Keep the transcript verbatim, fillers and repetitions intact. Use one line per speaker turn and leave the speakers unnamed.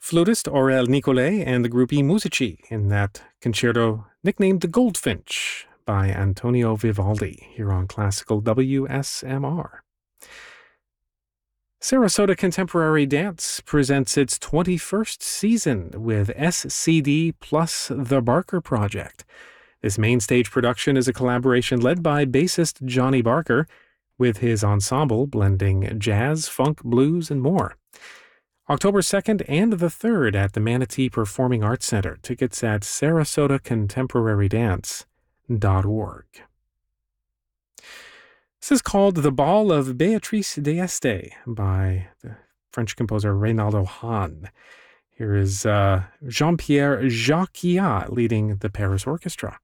flutist Aurel Nicolet and the group I Musici in that concerto nicknamed the Goldfinch by Antonio Vivaldi here on Classical W S M R. Sarasota Contemporary Dance presents its twenty-first season with S C D plus The Barker Project. This main stage production is a collaboration led by bassist Johnny Barker with his ensemble blending jazz, funk, blues, and more. October second and the third at the Manatee Performing Arts Center. Tickets at sarasota contemporary dance dot org. This is called The Ball of Beatrice d'Este by the French composer Reynaldo Hahn. Here is uh, Jean-Pierre Jacquiat leading the Paris Orchestra.